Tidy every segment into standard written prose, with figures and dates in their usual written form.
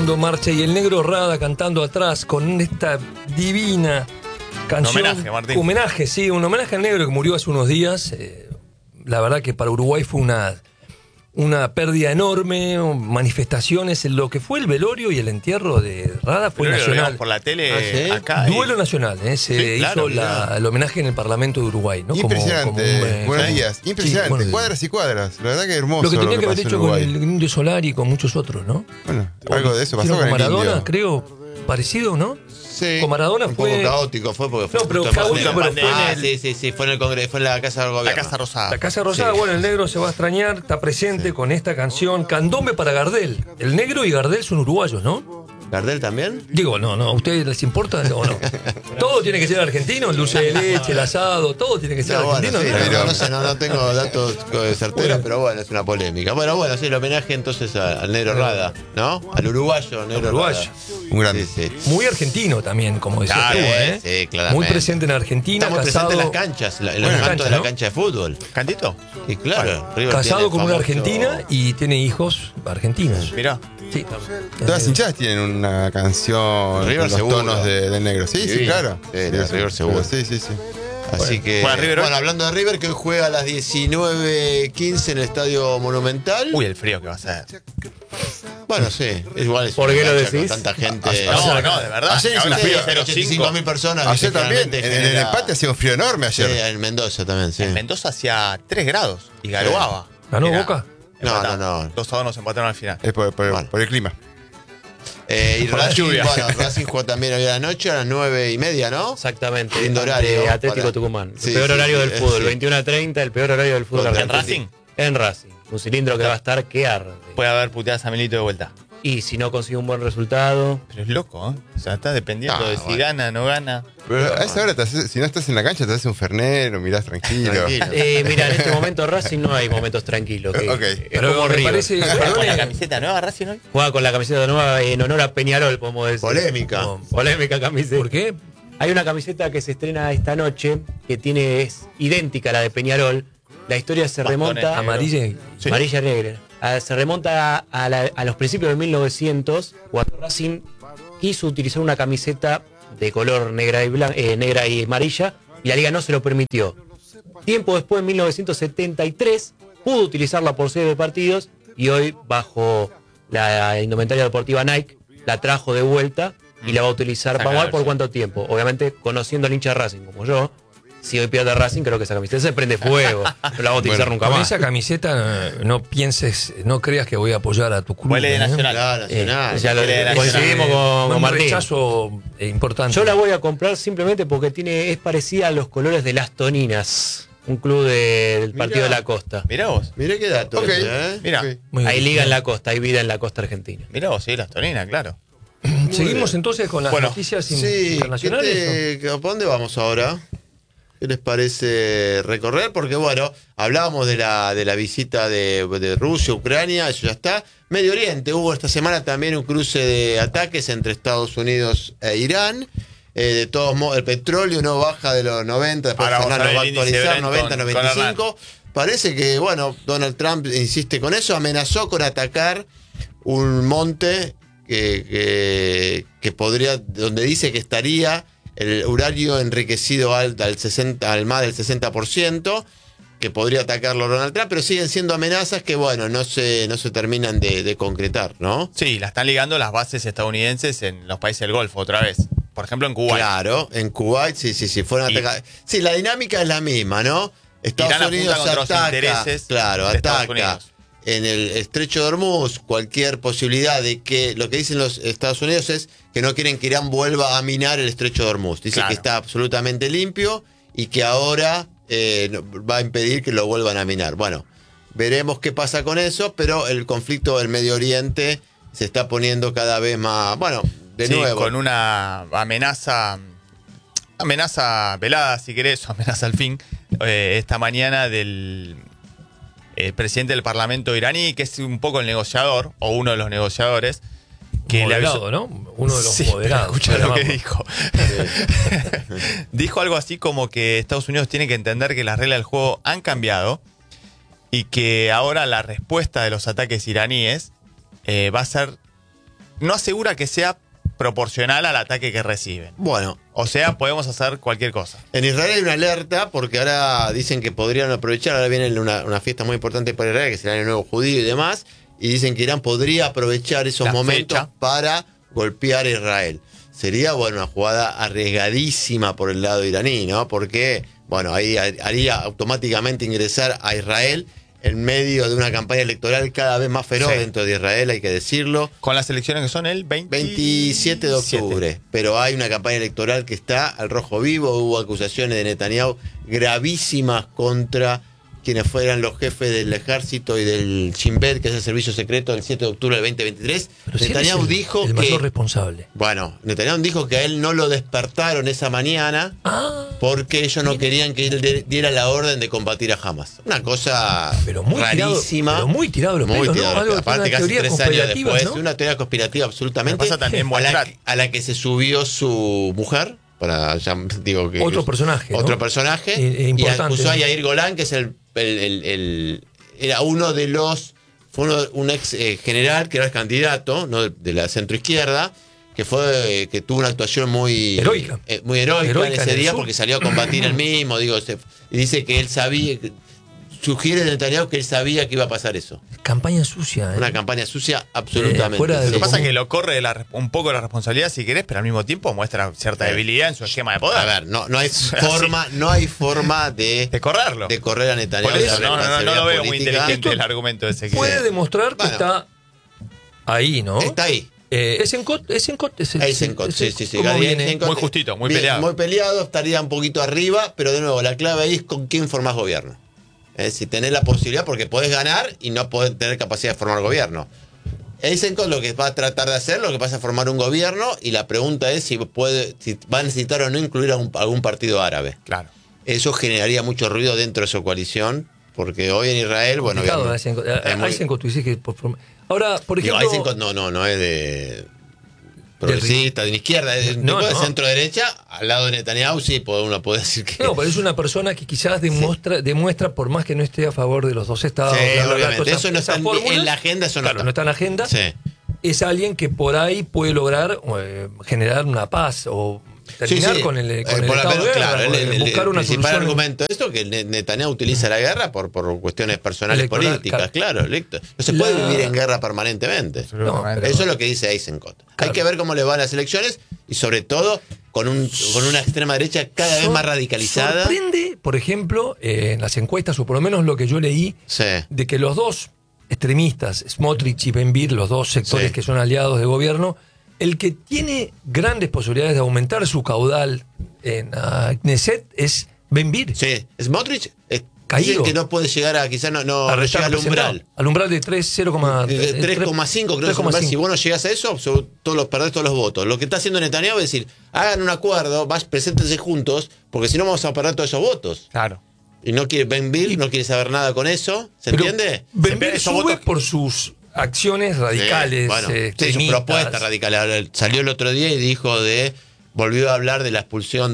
dando marcha y el negro Rada cantando atrás con esta divina canción. Un homenaje, Martín. Homenaje, sí, un homenaje al negro que murió hace unos días. La verdad que para Uruguay fue una pérdida enorme, manifestaciones. Lo que fue el velorio y el entierro de Rada fue Pero nacional. por la tele ¿sí? acá. Duelo nacional, se Sí, claro, hizo el homenaje en el Parlamento de Uruguay, ¿no? Impresionante. Buenos ¿sí? días. Impresionante. Sí, buenos días. Cuadras y cuadras. La verdad que hermoso. Lo que tenía que haber pasó en hecho con Uruguay. el Indio Solari y con muchos otros, ¿no? Bueno, algo de eso pasó Hicieron con el Maradona, Indio. creo, parecido, ¿no? Sí, Con Maradona un fue- poco caótico fue porque fue No, pero justo caótico, en pero fue en el- sí, fue en el Congreso, fue en la Casa del Gobierno. La Casa Rosada. La Casa Rosada, Sí. bueno, el negro se va a extrañar, está presente con esta canción, Candombe para Gardel. El negro y Gardel son uruguayos, ¿no? ¿Gardel también? Digo, no, ¿a ustedes les importa o no? Todo tiene que ser argentino, el dulce de leche, el asado, todo tiene que ser No, bueno, argentino. sí, ¿no? pero no sé, no tengo datos certeros, pero bueno, es una polémica. Bueno, sí, el homenaje entonces al negro Rada, ¿no? Al uruguayo, negro Uruguayo. Rada. Un grande. Sí. Muy argentino también, como decía Claro, tú, ¿eh? sí, claramente. Muy presente en Argentina, Está muy casado, presente en las canchas, en los Bueno, cantos cancha, de la ¿no? cancha de fútbol. ¿Cantito? Y claro, River casado tiene con una famoso- argentina y tiene hijos argentinos. Mirá. Sí. Todas las hinchadas tienen una canción River con los seguro. tonos del negro. Sí, Sí, claro. sí, de River seguro. Sí. Así que, ¿Juega River hoy? bueno, hablando de River, que hoy juega a las 19:15 en el Estadio Monumental. Uy, el frío que va a ser. Bueno, sí, igual es ¿Por una qué lo cancha con decís? tanta gente. No, de verdad. Ayer hizo Ahora un frío, sí, 85.000 personas. Ayer que también, generalmente en el genera- empate hacía un frío enorme Sí, ayer. en Mendoza también, sí. En Mendoza hacía 3 grados y garoaba. ¿Ganó Era- Boca? No, no. 2-2 nos empataron al final. Es por Bueno. el clima. Y Por la Racing, lluvia. bueno, Racing jugó también hoy a la noche a las 9:30, ¿no? Exactamente. Lindo horario ante Atlético para- Tucumán. Sí, El peor sí, horario sí, del fútbol. sí. 21:30, el peor horario del fútbol ¿En argentino. Racing? En Racing. Un cilindro que va a estar que arde. Puede haber puteadas a Milito de vuelta. Y si no consigue un buen resultado, Pero es loco, ¿eh? O sea, está dependiendo Ah, de si bueno. gana o no gana. Pero a esa hora, si no estás en la cancha, te haces un fernero, mirás tranquilo. Tranquilo. mira, en este momento Racing no hay momentos tranquilos. que- Ok. Es Pero como me River. parece... ¿Juega con la perdone, camiseta nueva Racing hoy? Juega con la camiseta nueva en honor a Peñarol, podemos decir. Polémica. no, Polémica camiseta. ¿Por qué? Hay una camiseta que se estrena esta noche que es idéntica a la de Peñarol. La historia se Bastones remonta Amarilla y... Sí. amarilla negra. Se remonta a los principios de 1900, cuando Racing quiso utilizar una camiseta de color negra y amarilla, y la liga no se lo permitió. Tiempo después, en 1973, pudo utilizarla por 6 partidos, y hoy, bajo la indumentaria deportiva Nike, la trajo de vuelta y la va a utilizar. Vamos a ver por cuánto tiempo. Obviamente, conociendo al hincha de Racing como yo, si hoy pierde Racing, creo que esa camiseta se prende fuego. No la va a utilizar nunca Con más. esa camiseta no pienses, no creas que voy a apoyar a tu club. Huele de ¿eh? Nacional. Claro, Nacional. Ya lo Quiere la coincidimos con Un Martín. rechazo importante. Yo la voy a comprar simplemente porque es parecida a los colores de Las Toninas, un club del Partido de la Costa. Mirá vos. Mirá qué dato. Ok. ese, ¿eh? Mirá. Ok. Muy Hay bien. liga en la costa, hay vida en la costa argentina. Mirá vos, sí, las toninas, claro. Seguimos entonces con las Bueno, noticias Sí, internacionales. ¿a dónde vamos ahora? ¿Qué les parece recorrer? Porque bueno, hablábamos de la visita de Rusia, Ucrania, eso ya está. Medio Oriente, hubo esta semana también un cruce de ataques entre Estados Unidos e Irán. De todos modos, el petróleo no baja de los 90, después Ahora vamos Fernando a ver va a el índice actualizar, Brent 90, con 95. Parece que, bueno, Donald Trump insiste con eso, amenazó con atacar un monte que podría, donde dice que estaría el uranio enriquecido al más del 60%, que podría atacarlo Donald Trump, pero siguen siendo amenazas que, bueno, no se terminan de concretar, ¿no? Sí, la están ligando las bases estadounidenses en los países del Golfo otra vez. Por ejemplo, en Kuwait. Claro, en Kuwait, sí, fueron Y- atacados. Sí, la dinámica es la misma, ¿no? Estados Irán apunta Unidos contra los ataca, intereses claro, de Estados ataca Unidos. en el estrecho de Hormuz cualquier posibilidad de que, lo que dicen los Estados Unidos es que no quieren que Irán vuelva a minar el estrecho de Hormuz. Dice Claro. que está absolutamente limpio y que ahora va a impedir que lo vuelvan a minar. Bueno, veremos qué pasa con eso, pero el conflicto del Medio Oriente se está poniendo cada vez más, bueno, de Sí, nuevo. con una amenaza velada, si querés, o amenaza al fin, esta mañana del presidente del Parlamento iraní, que es un poco el negociador, o uno de los negociadores, que le Moderado, avisó. ¿no? Uno de los Sí, moderados. pero escucha lo que llamamos. dijo. Dijo algo así como que Estados Unidos tiene que entender que las reglas del juego han cambiado y que ahora la respuesta de los ataques iraníes va a ser no asegura que sea proporcional al ataque que reciben. Bueno, O sea, podemos hacer cualquier cosa. en Israel hay una alerta porque ahora dicen que podrían aprovechar, ahora viene una fiesta muy importante para Israel, que será el nuevo judío y demás, y dicen que Irán podría aprovechar esos La momentos fecha. para golpear a Israel. Sería, bueno, una jugada arriesgadísima por el lado iraní, ¿no? Porque, bueno, ahí haría automáticamente ingresar a Israel en medio de una campaña electoral cada vez más feroz Sí. dentro de Israel, hay que decirlo. Con las elecciones que son el 27 de octubre, pero hay una campaña electoral que está al rojo vivo. Hubo acusaciones de Netanyahu gravísimas contra quienes fueran los jefes del ejército y del Shin Bet, que es el servicio secreto, el 7 de octubre del 2023. Pero si él Netanyahu es el dijo que... mayor responsable. Bueno, Netanyahu dijo que a él no lo despertaron esa mañana porque ellos no querían que él diera la orden de combatir a Hamas. Una cosa Pero muy rarísima. tirado, pero muy tirado los pelos, ¿no? tirado. Algo, Aparte, una casi teoría 3 años conspirativa, después, ¿no? una teoría conspirativa absolutamente. Lo que pasa también a la que se subió su mujer, para ya digo que Otro personaje, ¿no? otro personaje, y Importante. acusó a Yair Golan, que es era uno de los, un ex general que era el candidato, ¿no? de la centroizquierda, que tuvo una actuación muy Heroica. muy heroica en Heroica ese en el día, sur. porque salió a combatir él mismo, y dice que él sabía, sugiere Netanyahu que él sabía que iba a pasar eso. Campaña sucia. Una campaña sucia absolutamente. fuera de Lo que lo pasa es común. que lo corre un poco la responsabilidad si querés, pero al mismo tiempo muestra cierta debilidad en su esquema de poder. A ver, no hay forma de correrlo. de correr a Netanyahu. Por eso de la no lo responsabilidad veo muy política. inteligente el argumento ese que Puede demostrar que Bueno. está ahí, ¿no? Está ahí. Eisenkot, Eisenkot, sí. ¿cómo Gadi viene? Eisenkot, Muy justito, muy bien, peleado. Muy peleado, estaría un poquito arriba, pero de nuevo, la clave ahí es con quién formás gobierno. Si tenés la posibilidad, porque podés ganar y no podés tener capacidad de formar gobierno. Eisenkot lo que va a tratar de hacer, lo que pasa es formar un gobierno, y la pregunta es si va a necesitar o no incluir a algún partido árabe. Claro. Eso generaría mucho ruido dentro de su coalición, porque hoy en Israel, bueno, Complicado, obviamente, Eisenkot. es muy- Eisenkot, tú dices que ahora, por digo, ejemplo, Eisenkot no es de progresista, de izquierda, es un No, tipo de no. centro derecha, al lado de Netanyahu, sí, uno puede decir que... no, pero es una persona que quizás demuestra, por más que no esté a favor de los dos estados, Sí, bla, bla, bla, obviamente. todas Eso no esas está fórmulas, en la agenda, eso no claro, está. no está en la agenda. Sí. Es alguien que por ahí puede lograr generar una paz o terminar Sí, sí. con el Por lo estado de menos, guerra, claro, buscar una principal solución. argumento de esto que Netanyahu utiliza la guerra por cuestiones personales Electoral, políticas, claro. No se puede vivir en guerra permanentemente. No, pero- Eso es lo que dice Eisenkot. Hay que ver cómo le van las elecciones y sobre todo con una extrema derecha cada vez más radicalizada. Sorprende, por ejemplo, en las encuestas, o por lo menos lo que yo leí, Sí. de que los dos extremistas, Smotrich y Ben-Gvir, los dos sectores Sí. que son aliados de gobierno, el que tiene grandes posibilidades de aumentar su caudal en Knesset es Ben-Gvir. Sí. Smotrich Caído. dicen que no puede llegar a, quizás no A llega restar al representado. umbral. Al umbral de 3,5 3,5 creo que es el umbral. Si vos no llegás a eso, perdés todos los votos. Lo que está haciendo Netanyahu es decir, hagan un acuerdo, preséntense juntos, porque si no vamos a perder todos esos votos. Claro. Y no quiere Ben-Gvir, no quiere saber nada con eso. ¿Se entiende? Ben-Gvir Esos sube votos- por sus acciones radicales. Sí, bueno, sí, su extremistas. propuesta radical. Ahora, salió el otro día y volvió a hablar de la expulsión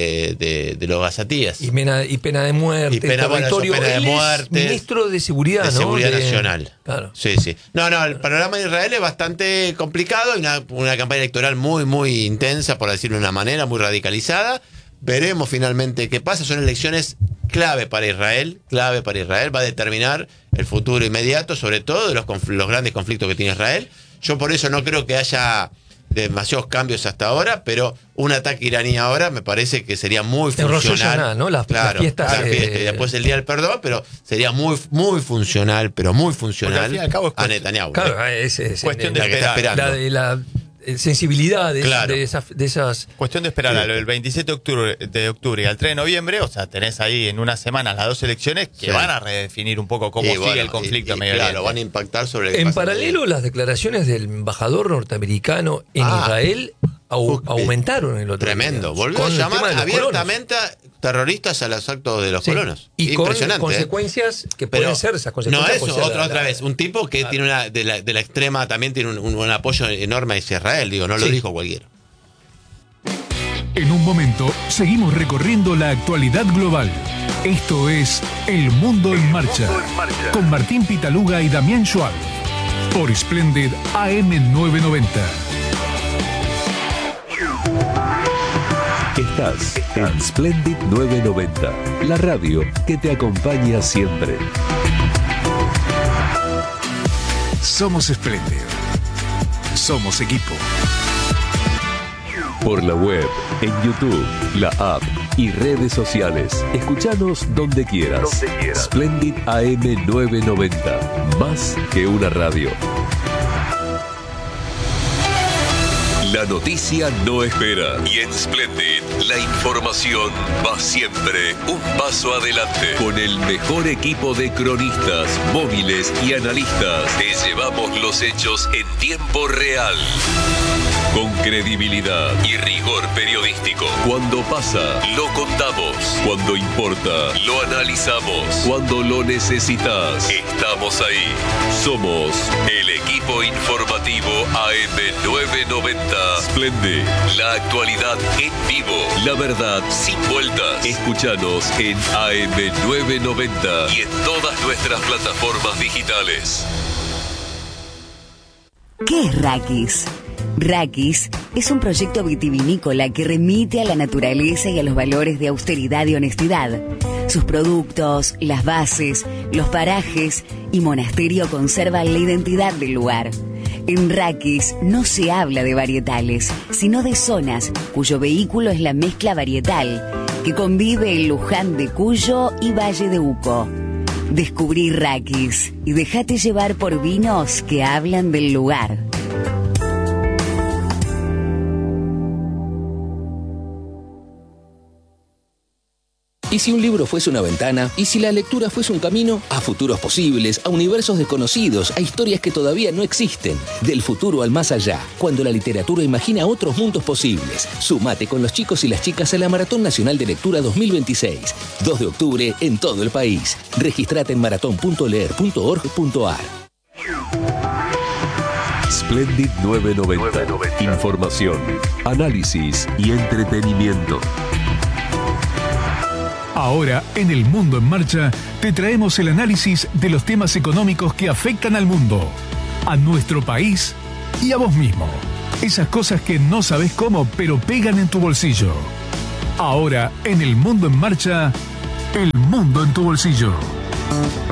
de los gazatíes. Y pena de muerte, Y pena, bueno, eso, territorio. pena de Él es muerte, ministro de Seguridad, de ¿no? Seguridad Nacional. Claro. Sí, sí. No, el panorama de Israel es bastante complicado. Hay una campaña electoral muy, muy intensa, por decirlo de una manera, muy radicalizada. Veremos finalmente qué pasa. Son elecciones clave para Israel. Va a determinar el futuro inmediato, sobre todo de los grandes conflictos que tiene Israel. Yo por eso no creo que haya demasiados cambios hasta ahora, pero un ataque iraní ahora me parece que sería muy En Rosh funcional. Hashanah, ¿no? Las fiestas, la fiesta, y después el día del perdón, pero sería muy, muy funcional, pero muy funcional Porque al fin y al cabo es a Netanyahu. Claro, es Cuestión la de que está esperar. esperando. la sensibilidad de, Claro. de esas. Cuestión de esperar a lo del 27 de octubre y al 3 de noviembre, o sea, tenés ahí en una semana las dos elecciones que Sí. van a redefinir un poco cómo Y sigue bueno, el conflicto y en Medio claro, Oriente. van a impactar sobre el que En pasa paralelo, las declaraciones del embajador norteamericano en Israel aumentaron el otro Tremendo. día. Volvió a Con el llamar tema de los abiertamente a terroristas a los actos de los Sí. colonos. Y con Impresionante. consecuencias que Pero pueden ser esas no, consecuencias. eso, puede ser otra vez. Un tipo que tiene de la extrema también tiene un apoyo enorme hacia Israel. Digo, no lo Sí. dijo cualquiera. En un momento, seguimos recorriendo la actualidad global. Esto es El Mundo en Marcha, con Martín Pitaluga y Damián Schwab. por Splendid AM990. Estás en Splendid 990, la radio que te acompaña siempre. Somos Splendid. Somos equipo. Por la web, en YouTube, la app y redes sociales. Escuchanos donde quieras. Splendid AM990. Más que una radio. La noticia no espera. Y en Splendid, la información va siempre un paso adelante. Con el mejor equipo de cronistas, móviles y analistas, te llevamos los hechos en tiempo real. Con credibilidad y rigor periodístico. Cuando pasa, lo contamos. Cuando importa, lo analizamos. Cuando lo necesitas, estamos ahí. Somos el equipo informativo AM990. Splendid, la actualidad en vivo. La verdad sin vueltas. Escúchanos en AM990 y en todas nuestras plataformas digitales. ¿Qué es Raquis? Raquis es un proyecto vitivinícola que remite a la naturaleza y a los valores de austeridad y honestidad. Sus productos, las bases, los parajes y monasterio conservan la identidad del lugar. En Raquis no se habla de varietales, sino de zonas cuyo vehículo es la mezcla varietal, que convive en Luján de Cuyo y Valle de Uco. Descubrí Raquis y déjate llevar por vinos que hablan del lugar. ¿Y si un libro fuese una ventana? ¿Y si la lectura fuese un camino? A futuros posibles, a universos desconocidos, a historias que todavía no existen. Del futuro al más allá, cuando la literatura imagina otros mundos posibles. Sumate con los chicos y las chicas a la Maratón Nacional de Lectura 2026. 2 de octubre en todo el país. Registrate en maratón.leer.org.ar. Splendid 990. Información, análisis y entretenimiento. Ahora, en El Mundo en Marcha, te traemos el análisis de los temas económicos que afectan al mundo, a nuestro país y a vos mismo. Esas cosas que no sabes cómo, pero pegan en tu bolsillo. Ahora, en El Mundo en Marcha, el mundo en tu bolsillo.